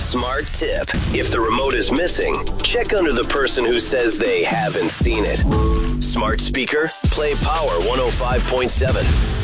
Smart tip. If the remote is missing, check under the person who says they haven't seen it. Smart speaker, play Power 105.7.